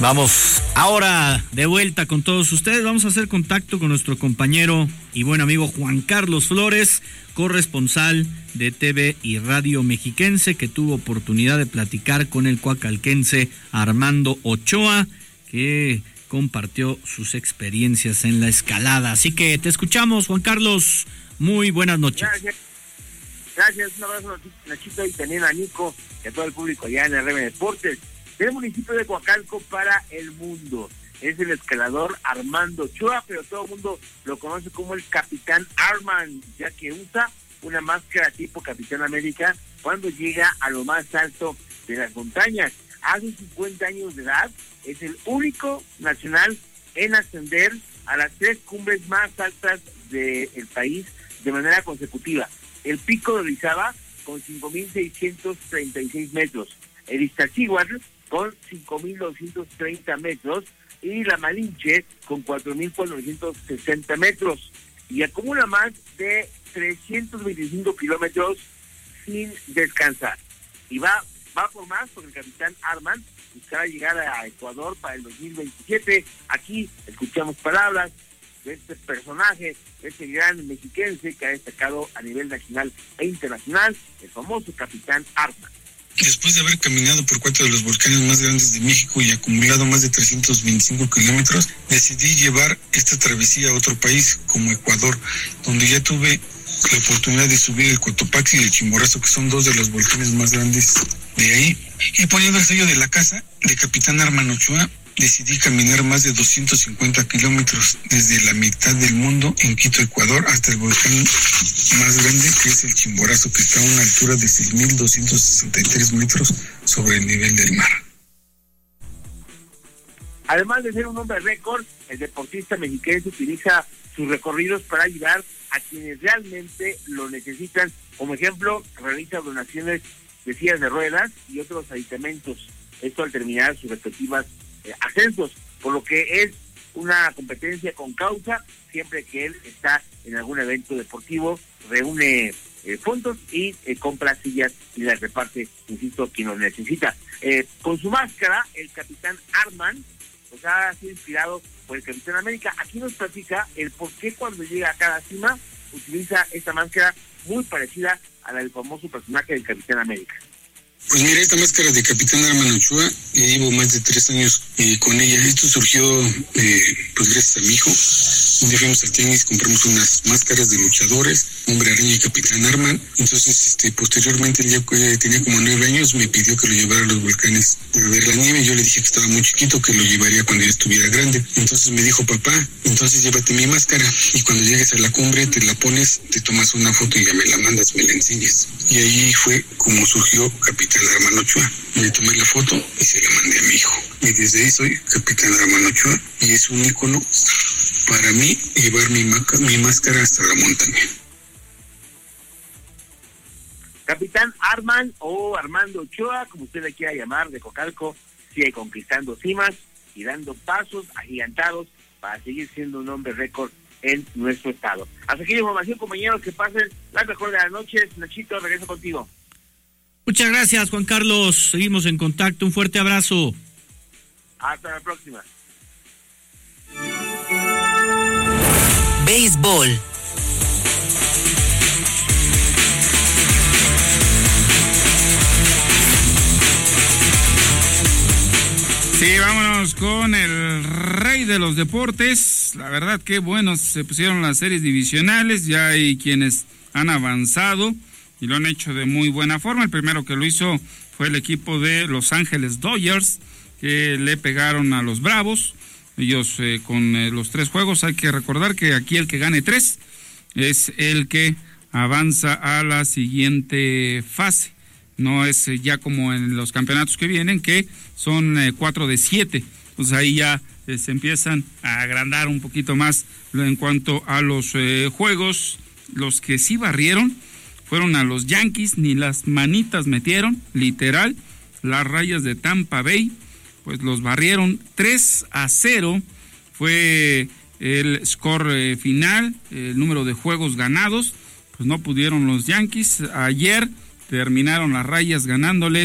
Vamos ahora de vuelta con todos ustedes. Vamos a hacer contacto con nuestro compañero y buen amigo Juan Carlos Flores, corresponsal de TV y Radio Mexiquense, que tuvo oportunidad de platicar con el coacalquense Armando Ochoa, que compartió sus experiencias en la escalada. Así que te escuchamos, Juan Carlos. Muy buenas noches. Gracias, un abrazo a Nachito y también a Nico y a todo el público allá en RM Deportes. Del municipio de Coacalco para el mundo. Es el escalador Armando Ochoa, pero todo el mundo lo conoce como el Capitán Arman, ya que usa una máscara tipo Capitán América cuando llega a lo más alto de las montañas. Hace 50 años de edad, es el único nacional en ascender a las 3 cumbres más altas del país de manera consecutiva. El Pico de Orizaba con 5.636 metros, el Iztaccíhuatl con 5.230 metros y la Malinche con 4.460 metros, y acumula más de 325 kilómetros sin descansar. Y va por más, porque el Capitán Arman buscará llegar a Ecuador para el 2027. Aquí escuchamos palabras de este personaje, de este gran mexiquense que ha destacado a nivel nacional e internacional, el famoso Capitán Arman. Después de haber caminado por 4 de los volcanes más grandes de México y acumulado más de 325 kilómetros, decidí llevar esta travesía a otro país, como Ecuador, donde ya tuve la oportunidad de subir el Cotopaxi y el Chimborazo, que son 2 de los volcanes más grandes de ahí. Y poniendo el sello de la casa de Capitán Arman Ochoa, decidí caminar más de 250 kilómetros desde la mitad del mundo en Quito, Ecuador, hasta el volcán más grande, que es el Chimborazo, que está a una altura de 6.263 metros sobre el nivel del mar. Además de ser un hombre récord, el deportista mexiquense utiliza sus recorridos para ayudar a quienes realmente lo necesitan. Como ejemplo, realiza donaciones de sillas de ruedas y otros aditamentos. Esto al terminar sus respectivas ascensos, por lo que es una competencia con causa. Siempre que él está en algún evento deportivo, reúne fondos y compra sillas y las reparte, insisto, quien lo necesita. Con su máscara, el Capitán Arman pues ha sido inspirado por el Capitán América. Aquí nos platica el por qué cuando llega a cada cima utiliza esta máscara muy parecida a la del famoso personaje del Capitán América. Pues mira, esta máscara de Capitán Arman Ochoa, llevo más de 3 años con ella. Esto surgió pues gracias a mi hijo. Un día fuimos al tenis, compramos unas máscaras de luchadores, Hombre Araña y Capitán Arman. Entonces, posteriormente, ya que tenía como 9 años, me pidió que lo llevara a los volcanes a ver la nieve. Yo le dije que estaba muy chiquito, que lo llevaría cuando ya estuviera grande. Entonces me dijo, papá, entonces llévate mi máscara y cuando llegues a la cumbre te la pones, te tomas una foto y ya me la mandas, me la enseñas. Y ahí fue como surgió Capitán Arman Ochoa. Le tomé la foto y se la mandé a mi hijo. Y desde ahí soy Capitán Arman Ochoa y es un ícono para mí llevar mi máscara hasta la montaña. Capitán Arman o Armando Ochoa, como usted le quiera llamar, de Coacalco, sigue conquistando cimas y dando pasos agigantados para seguir siendo un hombre récord en nuestro estado. Hasta aquí la información, compañeros, que pasen la mejor de las noches. Nachito, regreso contigo. Muchas gracias, Juan Carlos. Seguimos en contacto. Un fuerte abrazo. Hasta la próxima. Béisbol. Sí, vámonos con el rey de los deportes. La verdad que bueno, se pusieron las series divisionales, ya hay quienes han avanzado y lo han hecho de muy buena forma. El primero que lo hizo fue el equipo de Los Ángeles Dodgers, que le pegaron a los Bravos. Ellos con los 3 juegos, hay que recordar que aquí el que gane 3 es el que avanza a la siguiente fase. No es ya como en los campeonatos que vienen, que son 4 de 7. Entonces ahí ya se empiezan a agrandar un poquito más en cuanto a los juegos. Los que sí barrieron fueron a los Yankees, ni las manitas metieron, literal. Las Rayas de Tampa Bay, pues los barrieron 3-0. Fue el score final, el número de juegos ganados. Pues no pudieron los Yankees. Ayer terminaron las Rayas ganándoles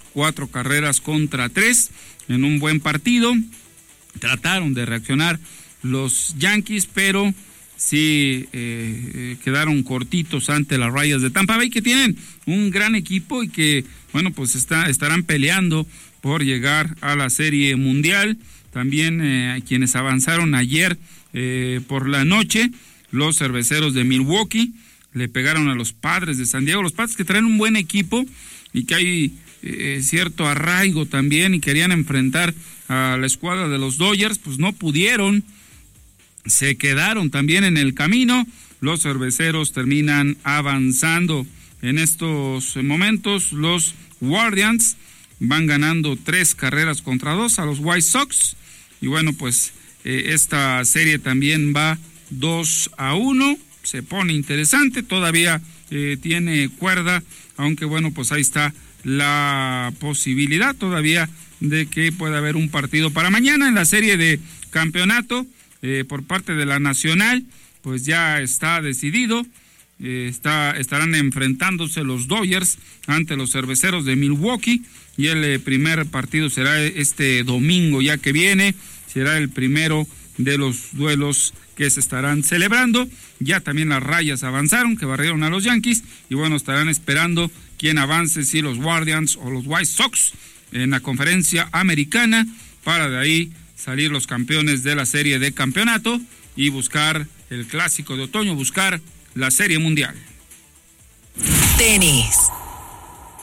4-3 en un buen partido. Trataron de reaccionar los Yankees, pero sí quedaron cortitos ante las Rayas de Tampa Bay, que tienen un gran equipo y que, bueno, pues estarán peleando por llegar a la Serie Mundial. También quienes avanzaron ayer por la noche, los Cerveceros de Milwaukee le pegaron a los Padres de San Diego, los Padres que traen un buen equipo y que hay cierto arraigo también y querían enfrentar a la escuadra de los Dodgers, pues no pudieron, se quedaron también en el camino. Los Cerveceros terminan avanzando. En estos momentos los Guardians van ganando 3-2 a los White Sox, y bueno, pues esta serie también va 2-1, se pone interesante, todavía tiene cuerda, aunque bueno, pues ahí está la posibilidad todavía de que pueda haber un partido para mañana. En la serie de campeonato por parte de la Nacional, pues ya está decidido. Estarán enfrentándose los Dodgers ante los Cerveceros de Milwaukee, y el primer partido será este domingo ya que viene, será el primero de los duelos que se estarán celebrando. Ya también las Rayas avanzaron, que barrieron a los Yankees, y bueno, estarán esperando quién avance, si los Guardians o los White Sox en la conferencia americana, para de ahí salir los campeones de la serie de campeonato y buscar el clásico de otoño, buscar la Serie Mundial. Tenis.